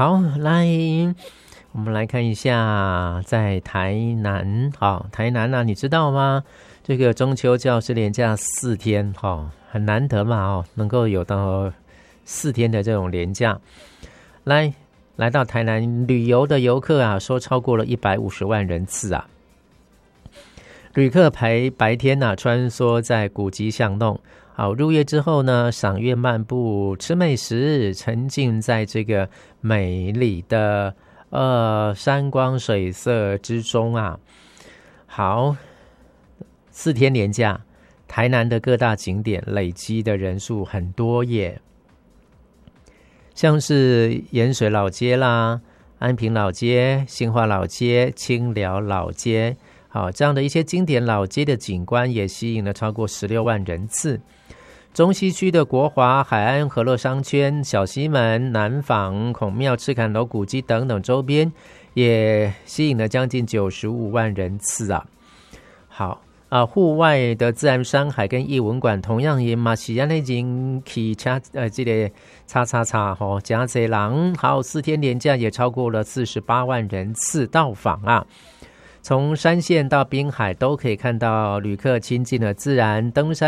好，来，我们来看一下，在台南，台南啊，你知道吗？这个中秋教师连假4天，很难得嘛，能够有到4天的这种连假。来到台南旅游的游客啊，说超过了150万人次啊。旅客白天啊穿梭在古迹巷弄，好，入夜之后呢，赏月漫步，吃美食，沉浸在这个美丽的山光水色之中啊。好，4天连假，台南的各大景点累积的人数很多耶，像是盐水老街啦、安平老街、新化老街、清寮老街，好，这样的一些经典老街的景观也吸引了超过16万人次。中西区的国华、海安、和乐商圈、小西门、南坊、孔庙、赤坎楼古迹等等周边，也吸引了将近95万人次啊。好啊，户外的自然山海跟艺文馆同样也嘛是安尼人气这个叉真多人。好，4天连假也超过了48万人次到访啊。从山线到滨海都可以看到旅客亲近了自然，登山